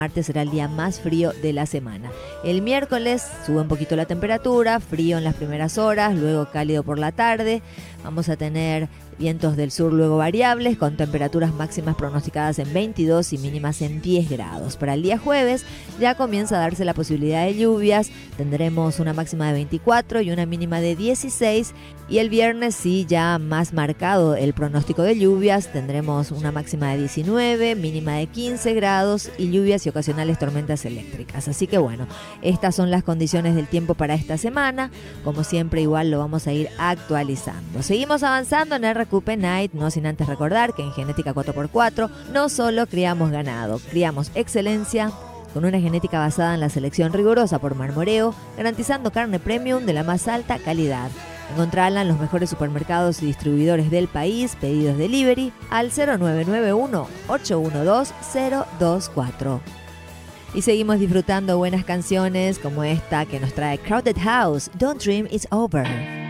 martes será el día más frío de la semana. El miércoles sube un poquito la temperatura, frío en las primeras horas, luego cálido por la tarde. Vamos a tener vientos del sur luego variables, con temperaturas máximas pronosticadas en 22 y mínimas en 10 grados. Para el día jueves ya comienza a darse la posibilidad de lluvias. Tendremos una máxima de 24 y una mínima de 16. Y el viernes sí, ya más marcado el pronóstico de lluvias. Tendremos una máxima de 19, mínima de 15 grados y lluvias y ocasionales tormentas eléctricas. Así que bueno, estas son las condiciones del tiempo para esta semana. Como siempre, igual lo vamos a ir actualizando. Seguimos avanzando en RQP Night, no sin antes recordar que en Genética 4x4 no solo criamos ganado, criamos excelencia con una genética basada en la selección rigurosa por Marmoreo, garantizando carne premium de la más alta calidad. Encontrarla en los mejores supermercados y distribuidores del país. Pedidos delivery al 0991-812-024. Y seguimos disfrutando buenas canciones como esta que nos trae Crowded House, Don't Dream It's Over.